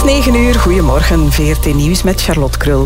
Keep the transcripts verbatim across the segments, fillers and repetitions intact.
is negen uur, goedemorgen, V R T Nieuws met Charlotte Krul.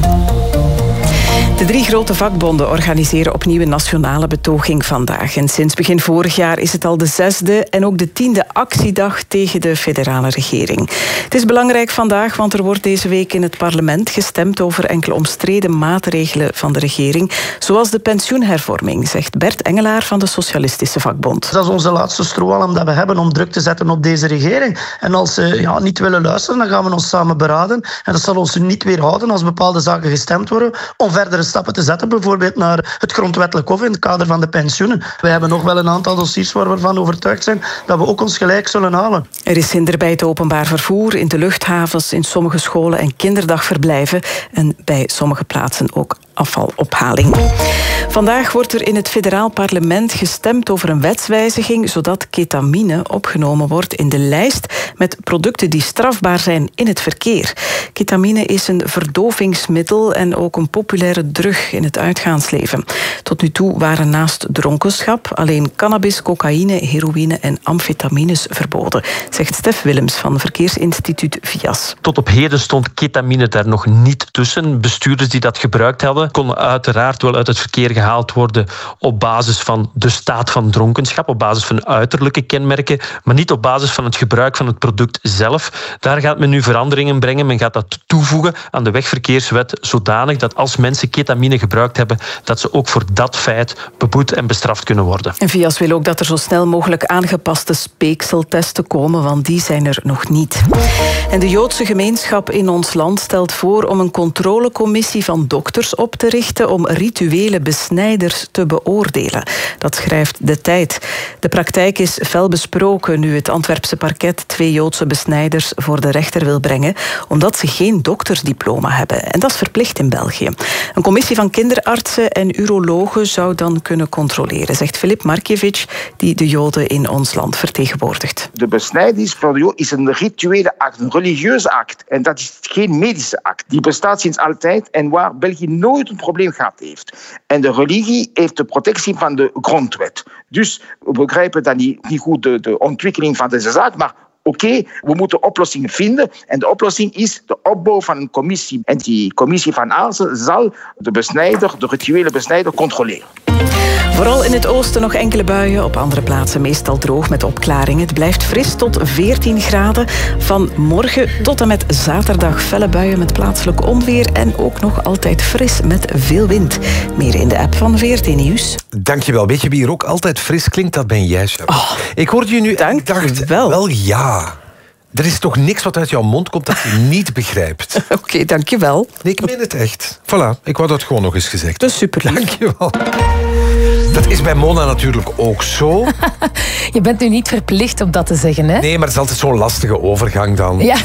De drie grote vakbonden organiseren opnieuw een nationale betoging vandaag. En sinds begin vorig jaar is het al de zesde en ook de tiende actiedag tegen de federale regering. Het is belangrijk vandaag, want er wordt deze week in het parlement gestemd over enkele omstreden maatregelen van de regering, zoals de pensioenhervorming, zegt Bert Engelaar van de Socialistische Vakbond. Dat is onze laatste strohalm dat we hebben om druk te zetten op deze regering. En als ze ja, niet willen luisteren, dan gaan we ons samen beraden. En dat zal ons niet weerhouden als bepaalde zaken gestemd worden om verdere stappen te zetten, bijvoorbeeld naar het grondwettelijk hof in het kader van de pensioenen. We hebben nog wel een aantal dossiers waar we ervan overtuigd zijn dat we ook ons gelijk zullen halen. Er is hinder bij het openbaar vervoer, in de luchthavens, in sommige scholen en kinderdagverblijven en bij sommige plaatsen ook afvalophaling. Vandaag wordt er in het federaal parlement gestemd over een wetswijziging zodat ketamine opgenomen wordt in de lijst met producten die strafbaar zijn in het verkeer. Ketamine is een verdovingsmiddel en ook een populaire drug in het uitgaansleven. Tot nu toe waren naast dronkenschap alleen cannabis, cocaïne, heroïne en amfetamines verboden, zegt Stef Willems van Verkeersinstituut V I A S. Tot op heden stond ketamine daar nog niet tussen. Bestuurders die dat gebruikt hadden, konden uiteraard wel uit het verkeer gehaald worden op basis van de staat van dronkenschap, op basis van uiterlijke kenmerken, maar niet op basis van het gebruik van het product zelf. Daar gaat men nu veranderingen brengen. Men gaat dat toevoegen aan de wegverkeerswet, zodanig dat als mensen ketamine gebruikt hebben, dat ze ook voor dat feit beboet en bestraft kunnen worden. En V I A S wil ook dat er zo snel mogelijk aangepaste speekseltesten komen, want die zijn er nog niet. En de Joodse gemeenschap in ons land stelt voor om een controlecommissie van dokters op te richten om rituele besnijders te beoordelen. Dat schrijft De Tijd. De praktijk is fel besproken nu het Antwerpse parket twee Joodse besnijders voor de rechter wil brengen, omdat ze geen doktersdiploma hebben. En dat is verplicht in België. Een commissie van kinderartsen en urologen zou dan kunnen controleren, zegt Filip Markiewicz, die de Joden in ons land vertegenwoordigt. De besnijdenis voor de Joden is een rituele act, een religieuze act. En dat is geen medische act. Die bestaat sinds altijd en waar België nooit een probleem gehad heeft. En de religie heeft de protectie van de grondwet. Dus we begrijpen dan niet, niet goed de, de ontwikkeling van deze zaak, maar oké, okay, we moeten oplossingen vinden. En de oplossing is de opbouw van een commissie. En die commissie van artsen zal de besnijder, de rituele besnijder, controleren. Vooral in het oosten nog enkele buien, op andere plaatsen meestal droog met opklaringen. Het blijft fris tot veertien graden. Van morgen tot en met zaterdag felle buien met plaatselijk onweer en ook nog altijd fris met veel wind. Meer in de app van V R T Nieuws. Dankjewel. Weet je wie er ook altijd fris klinkt? Dat ben jij, Charlotte. Oh, ik hoorde je nu en ik dacht, wel. wel ja. Er is toch niks wat uit jouw mond komt dat je niet begrijpt. Oké, okay, dankjewel. Nee, ik meen het echt. Voilà, ik wou dat gewoon nog eens gezegd. Dat is super. Dankjewel. Dat is bij Mona natuurlijk ook zo. Je bent nu niet verplicht om dat te zeggen, hè? Nee, maar het is altijd zo'n lastige overgang dan. Ja.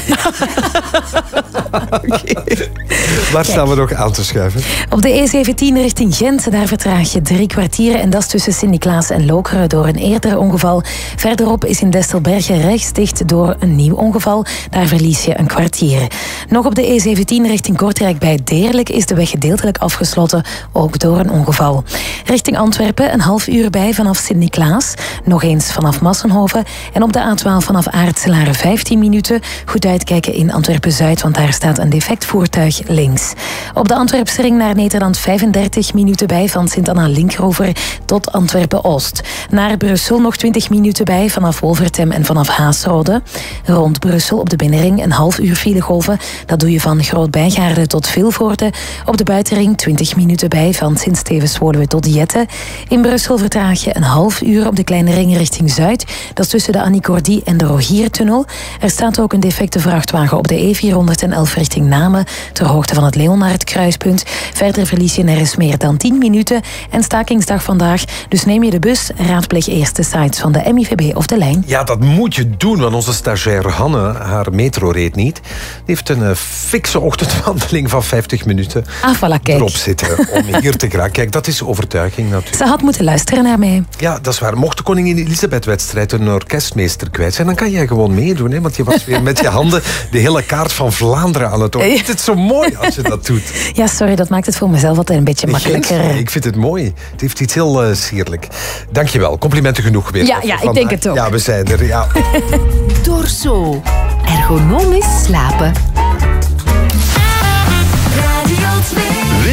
Okay. Waar staan we nog aan te schuiven? Op de E zeventien richting Gent, daar vertraag je drie kwartieren. En dat is tussen Sint-Niklaas en Lokeren door een eerder ongeval. Verderop is in Destelbergen rechts dicht door een nieuw ongeval. Daar verlies je een kwartier. Nog op de E zeventien richting Kortrijk bij Deerlijk is de weg gedeeltelijk afgesloten, ook door een ongeval. Richting Antwerpen een half uur bij vanaf Sint-Niklaas. Nog eens vanaf Massenhoven. En op de A twaalf vanaf Aartselare vijftien minuten. Goed uitkijken in Antwerpen-Zuid, want daar staat een defect voertuig links. Op de Antwerpse ring naar Nederland vijfendertig minuten bij van Sint-Anna-Linkrover tot Antwerpen-Oost. Naar Brussel nog twintig minuten bij vanaf Wolvertem en vanaf Haasrode. Rond Brussel op de binnenring een half uur filegolven. Dat doe je van Groot-Bijgaarde tot Vilvoorde. Op de buitenring twintig minuten bij van Sint-Stevens-Woluwe tot Jette. In Brussel vertraag je een half uur op de kleine ring richting Zuid. Dat is tussen de Annie-Cordy en de Rogiertunnel. Er staat ook een defecte vrachtwagen op de E vierhonderdelf richting Namen, ter hoogte van het Leonard-kruispunt. Verder verlies je nergens meer dan tien minuten. En stakingsdag vandaag, dus neem je de bus, raadpleeg eerst de sites van de M I V B of de lijn. Ja, dat moet je doen, want onze stagiair Hanne, haar metro reed niet. Die heeft een uh, fikse ochtendwandeling van vijftig minuten ah, voilà, kijk. erop zitten om hier te geraken. Kijk, dat is overtuiging natuurlijk. Ze had moeten luisteren naar mij. Ja, dat is waar. Mocht de koningin Elisabeth-wedstrijd een orkestmeester kwijt zijn, dan kan jij gewoon meedoen. Hè? Want je was weer met je handen de hele kaart van Vlaanderen aan het ordenen. Het is zo mooi als je dat doet. Ja, sorry, dat maakt het voor mezelf altijd een beetje makkelijker. Ik vind het mooi. Het heeft iets heel uh, sierlijk. Dankjewel. Complimenten genoeg weer. Ja, ja ik denk het ook. Ja, we zijn er. Ja. Torso. Ergonomisch slapen.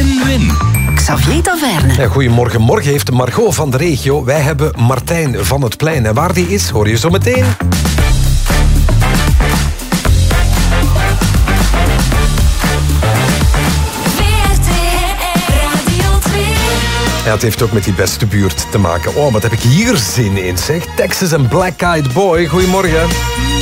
Win-win. Xavier Taverne. Ja, goedemorgen. Morgen heeft Margot van de regio. Wij hebben Martijn van het Plein. En waar die is, hoor je zo meteen. Ja, het heeft ook met die beste buurt te maken. Oh, wat heb ik hier zin in, zeg. Texas en Black Eyed Boy. Goedemorgen.